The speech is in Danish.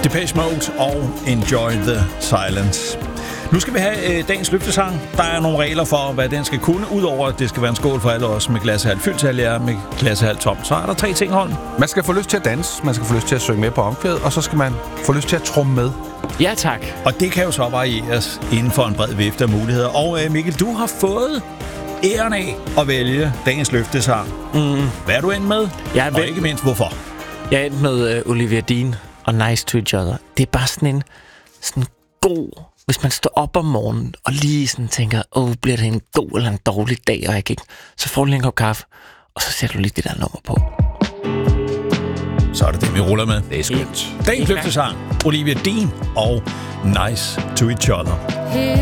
Depeche Mode og Enjoy the Silence. Nu skal vi have dagens løftesang. Der er nogle regler for, hvad den skal kunne. Udover at det skal være en skål for alle os med glas halvt fyldt til alle jer med glas halvt tomt. Så er der 3 ting, Holm. Man skal få lyst til at danse, man skal få lyst til at synge med på omkvædet, og så skal man få lyst til at tromme med. Ja, tak. Og det kan jo så varieres inden for en bred vifte af muligheder. Og Mikkel, du har fået æren af at vælge dagens løftesang. Hvad er du endt med? Og ikke mindst, hvorfor? Jeg er endt med Olivia Dean og Nice to Each Other. Det er bare sådan god... Hvis man står op om morgenen og lige sådan tænker, bliver det en god eller en dårlig dag, og jeg gik, så får du lige en kop kaffe, og så sætter du lige det der nummer på. Så er det det, vi ruller med. Det er skønt. Dagens løftesang, Olivia Dean og Nice to Each Other.